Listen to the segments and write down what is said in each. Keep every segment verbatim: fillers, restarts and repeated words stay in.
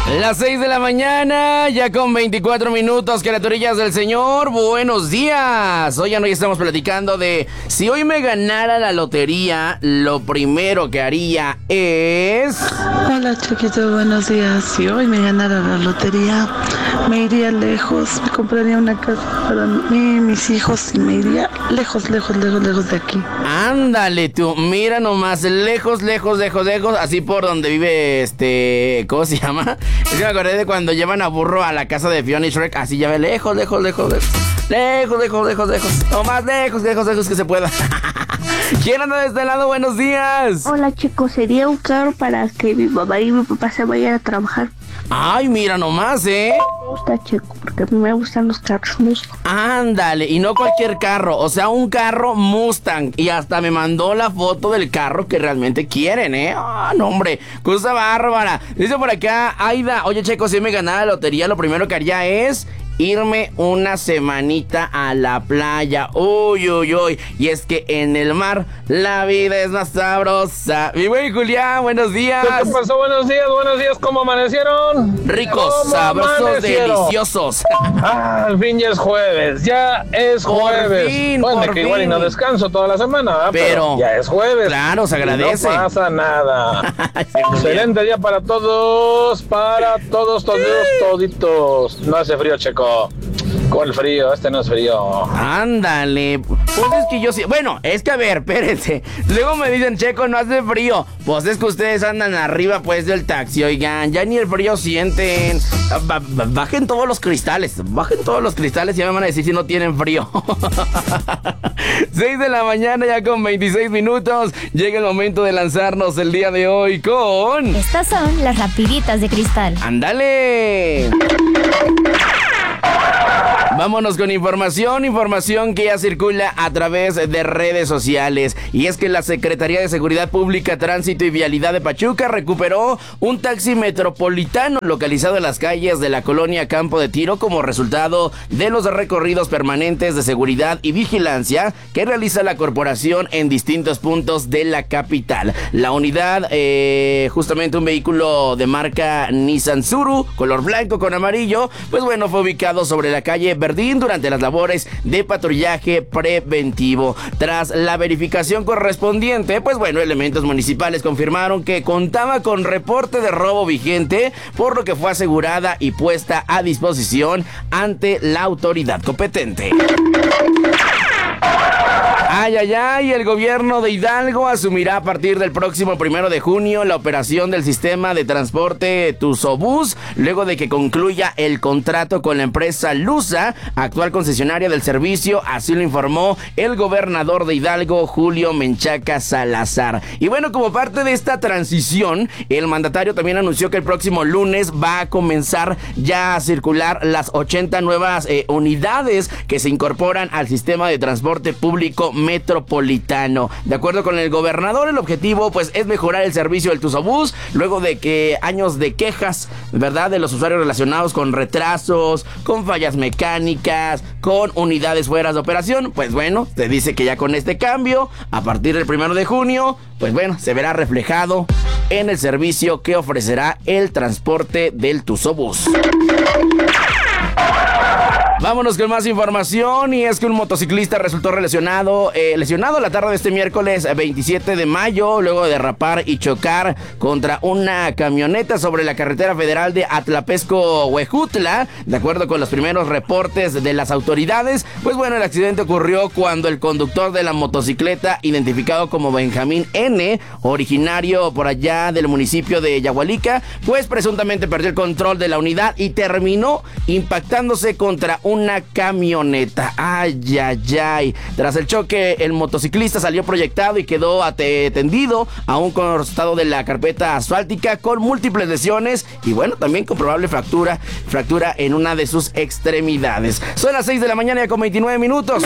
Las seis de la mañana, ya con veinticuatro minutos, criaturillas del Señor, buenos días. Oigan, hoy estamos platicando de si hoy me ganara la lotería, lo primero que haría es... Hola, chiquito, buenos días. Si hoy me ganara la lotería, me iría lejos, me compraría una casa para mí y mis hijos y me iría lejos, lejos, lejos, lejos de aquí. Ándale tú, mira nomás, lejos, lejos, lejos, lejos, así por donde vive este... ¿Cómo se llama? Es que me acordé de cuando llevan a Burro a la casa de Fiona y Shrek, así ya ve, lejos, lejos, lejos, lejos, lejos, lejos, lejos, lejos, no más lejos, lejos, lejos que se pueda. ¿Quién anda de este lado? Buenos días. Hola, chicos, sería un carro para que mi mamá y mi papá se vayan a trabajar. Ay, mira nomás, ¿eh? Me gusta, chico, porque a mí me gustan los carros Mustang. Ándale, y no cualquier carro, o sea, un carro Mustang. Y hasta me mandó la foto del carro que realmente quieren, ¿eh? Ah, no, hombre, cosa bárbara. Dice por acá, Aida, oye, Checo, si me ganara la lotería, lo primero que haría es... irme una semanita a la playa. Uy, uy, uy. Y es que en el mar la vida es más sabrosa. Mi buen Julián, buenos días. ¿Qué pasó? Buenos días, buenos días. ¿Cómo amanecieron? Ricos, ¿Cómo sabrosos, amanecieron? Deliciosos. Ah, al fin ya es jueves. Ya es Por jueves. fin, bueno, por que igual y no fin. descanso toda la semana, ¿verdad? Pero, Pero ya es jueves. claro, se agradece. Y no pasa nada. Sí, Julián. Excelente día para todos. Para todos, todos, toditos. No hace frío, Checo. ¿Cuál frío? Este no es frío. Ándale. Pues es que yo sí. Bueno, es que a ver, espérense. Luego me dicen, Checo, no hace frío. Pues es que ustedes andan arriba, pues, del taxi. Oigan, ya ni el frío sienten. Ba- ba- bajen todos los cristales. Bajen todos los cristales y ya me van a decir si no tienen frío. seis de la mañana, ya con veintiséis minutos. Llega el momento de lanzarnos el día de hoy con... Estas son las rapiditas de Cristal. ¡Ándale! Vámonos con información, información que ya circula a través de redes sociales. Y es que la Secretaría de Seguridad Pública, Tránsito y Vialidad de Pachuca recuperó un taxi metropolitano localizado en las calles de la colonia Campo de Tiro como resultado de los recorridos permanentes de seguridad y vigilancia que realiza la corporación en distintos puntos de la capital. La unidad, eh, justamente un vehículo de marca Nissan Tsuru, color blanco con amarillo, pues bueno, fue ubicado sobre la calle Verdín durante las labores de patrullaje preventivo. Tras la verificación correspondiente, pues bueno, elementos municipales confirmaron que contaba con reporte de robo vigente, por lo que fue asegurada y puesta a disposición ante la autoridad competente. Ay, ay, ay, el gobierno de Hidalgo asumirá a partir del próximo primero de junio la operación del sistema de transporte Tusobús, luego de que concluya el contrato con la empresa Lusa, actual concesionaria del servicio, así lo informó el gobernador de Hidalgo, Julio Menchaca Salazar. Y bueno, como parte de esta transición, el mandatario también anunció que el próximo lunes va a comenzar ya a circular las ochenta nuevas eh, unidades que se incorporan al sistema de transporte público metropolitano. De acuerdo con el gobernador, el objetivo pues es mejorar el servicio del Tusobús luego de que años de quejas, ¿verdad?, de los usuarios relacionados con retrasos, con fallas mecánicas, con unidades fuera de operación. Pues bueno, se dice que ya con este cambio, a partir del primero de junio, pues bueno, se verá reflejado en el servicio que ofrecerá el transporte del Tusobús. Vámonos con más información, y es que un motociclista resultó lesionado, eh, lesionado la tarde de este miércoles veintisiete de mayo, luego de derrapar y chocar contra una camioneta sobre la carretera federal de Atlapesco-Huejutla. De acuerdo con los primeros reportes de las autoridades, pues bueno, el accidente ocurrió cuando el conductor de la motocicleta, identificado como Benjamín N., originario por allá del municipio de Yahualica, pues presuntamente perdió el control de la unidad y terminó impactándose contra una camioneta. Ay, ay, ay. Tras el choque, el motociclista salió proyectado y quedó atendido a un costado de la carpeta asfáltica con múltiples lesiones y bueno, también con probable fractura, fractura en una de sus extremidades. Son las seis de la mañana ya con veintinueve minutos.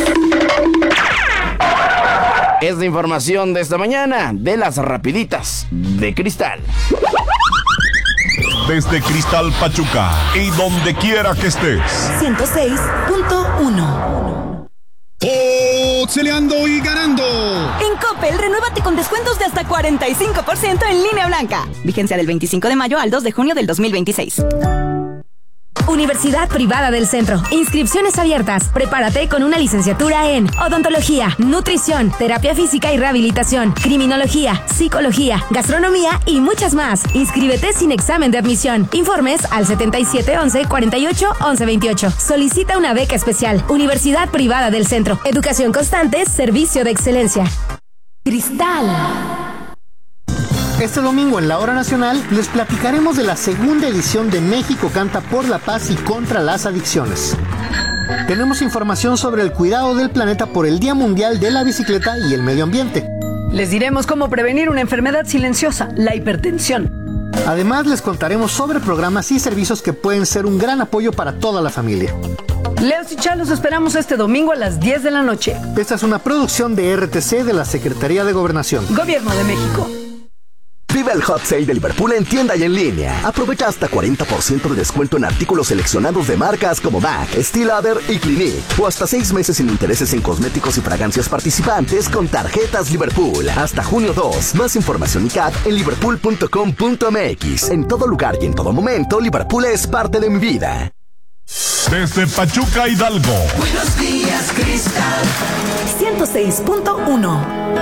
Es la información de esta mañana de las rapiditas de Cristal. Desde Cristal Pachuca y donde quiera que estés. ciento seis punto uno. ¡Oh! boxeleando y ganando. En Coppel, renuévate con descuentos de hasta cuarenta y cinco por ciento en línea blanca. Vigencia del veinticinco de mayo al dos de junio del dos mil veintiséis. Universidad Privada del Centro. Inscripciones abiertas. Prepárate con una licenciatura en odontología, nutrición, terapia física y rehabilitación, criminología, psicología, gastronomía y muchas más. Inscríbete sin examen de admisión. Informes al setenta y siete once cuarenta y ocho once veintiocho. Solicita una beca especial. Universidad Privada del Centro. Educación constante, servicio de excelencia. Cristal. Este domingo en la Hora Nacional les platicaremos de la segunda edición de México Canta por la Paz y contra las Adicciones. Tenemos información sobre el cuidado del planeta por el Día Mundial de la Bicicleta y el Medio Ambiente. Les diremos cómo prevenir una enfermedad silenciosa, la hipertensión. Además les contaremos sobre programas y servicios que pueden ser un gran apoyo para toda la familia. Leos y Chá los esperamos este domingo a las diez de la noche. Esta es una producción de R T C de la Secretaría de Gobernación. Gobierno de México. Vive el Hot Sale de Liverpool en tienda y en línea. Aprovecha hasta cuarenta por ciento de descuento en artículos seleccionados de marcas como M A C, Steel Lauder y Clinique. O hasta seis meses sin intereses en cosméticos y fragancias participantes con tarjetas Liverpool. Hasta junio dos. Más información y C A T en liverpool punto com punto m x. En todo lugar y en todo momento, Liverpool es parte de mi vida. Desde Pachuca, Hidalgo. Buenos días, Cristal. ciento seis punto uno.